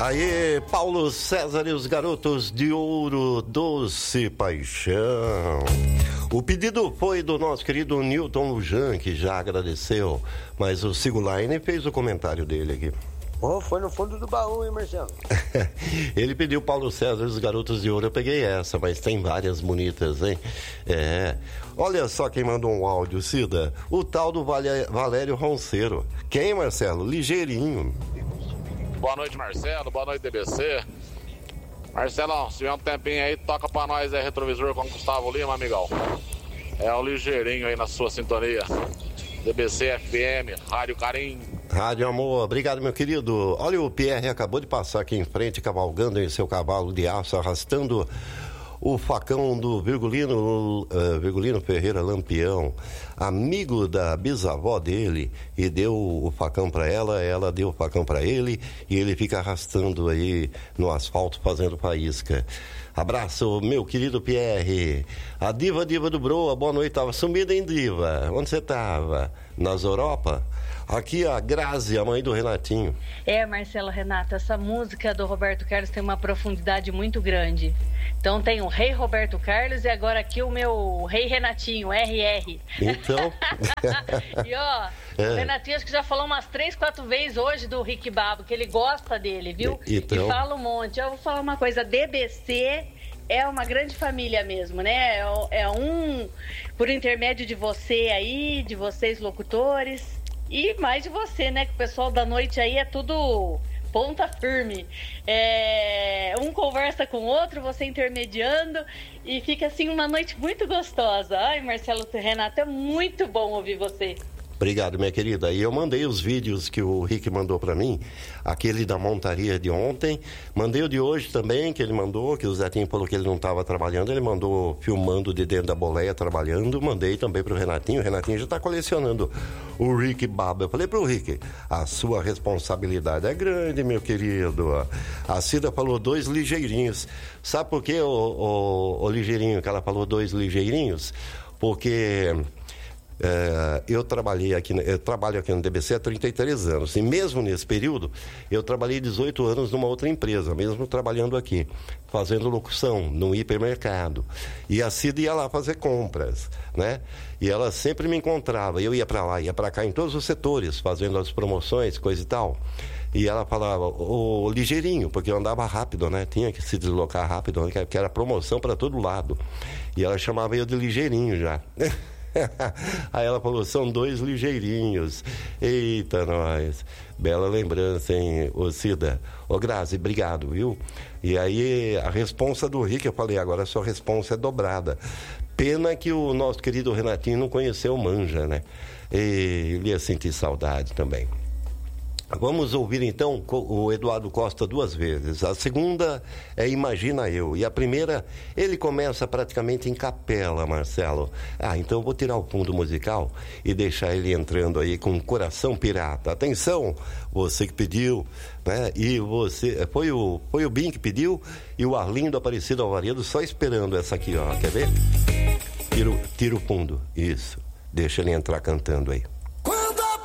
Aê, Paulo César e os Garotos de Ouro, Doce Paixão. O pedido foi do nosso querido Newton Lujan, que já agradeceu, mas o Sigulaine fez o comentário dele aqui. Oh, foi no fundo do baú, hein, Marcelo? Ele pediu Paulo César e os Garotos de Ouro, eu peguei essa, mas tem várias bonitas, hein? É. Olha só quem mandou um áudio, Cida. O tal do Valério Ronceiro. Quem, Marcelo? Ligeirinho. Boa noite, Marcelo. Boa noite, DBC. Marcelão, se tiver um tempinho aí, toca pra nós aí, Retrovisor com Gustavo Lima, amigão. É o Ligeirinho aí na sua sintonia. DBC FM, Rádio Carim. Rádio Amor, obrigado, meu querido. Olha, o Pierre acabou de passar aqui em frente, cavalgando em seu cavalo de aço, arrastando o facão do Virgulino Ferreira Lampião, amigo da bisavó dele, e deu o facão para ela deu o facão para ele, e ele fica arrastando aí no asfalto, fazendo faísca. Abraço, meu querido Pierre. A diva do Broa, boa noite. Tava sumida, hein, diva? Onde você tava? Nas Europa? Aqui a Grazi, a mãe do Renatinho. Marcelo, Renata, essa música do Roberto Carlos tem uma profundidade muito grande. Então tem o Rei Roberto Carlos e agora aqui o meu Rei Renatinho, RR. Então... E ó, o Renatinho acho que já falou umas 3, 4 vezes hoje do Rick Babo, que ele gosta dele, viu? Então... E fala um monte. Eu vou falar uma coisa, DBC é uma grande família mesmo, né? É um, por intermédio de você aí, de vocês locutores, e mais de você, né? Que o pessoal da noite aí é tudo... ponta firme. Um conversa com o outro, você intermediando, e fica assim uma noite muito gostosa. Ai, Marcelo Renato, é muito bom ouvir você. Obrigado, minha querida. E eu mandei os vídeos que o Rick mandou para mim, aquele da montaria de ontem, mandei o de hoje também, que ele mandou, que o Zetinho falou que ele não estava trabalhando, ele mandou filmando de dentro da boleia trabalhando, mandei também pro Renatinho, o Renatinho já está colecionando o Rick Baba. Eu falei pro Rick, a sua responsabilidade é grande, meu querido. A Cida falou 2 ligeirinhos. Sabe por quê, o ligeirinho, que ela falou 2 ligeirinhos? Porque... eu trabalho aqui no DBC há 33 anos e mesmo nesse período eu trabalhei 18 anos numa outra empresa, mesmo trabalhando aqui, fazendo locução no hipermercado, e a Cida ia lá fazer compras, né? E ela sempre me encontrava, eu ia para lá, ia para cá em todos os setores, fazendo as promoções, coisa e tal. E ela falava, ô ligeirinho, porque eu andava rápido, né? Tinha que se deslocar rápido, né? Que era promoção para todo lado. E ela chamava eu de ligeirinho já. Aí ela falou, são 2 ligeirinhos. Eita, nós. Bela lembrança, hein, ô Cida. Ô Grazi, obrigado, viu? E aí a responsa do Rick, eu falei, agora a sua responsa é dobrada. Pena que o nosso querido Renatinho não conheceu o Manja, né? E ele ia sentir saudade também. Vamos ouvir então o Eduardo Costa 2 vezes. A segunda é Imagina Eu. E a primeira, ele começa praticamente em capela, Marcelo. Então eu vou tirar o fundo musical e deixar ele entrando aí com Coração Pirata. Atenção, você que pediu, né? E você, foi o Bim que pediu e o Arlindo Aparecido Alvaredo só esperando essa aqui, ó. Quer ver? Tira o fundo, isso. Deixa ele entrar cantando aí.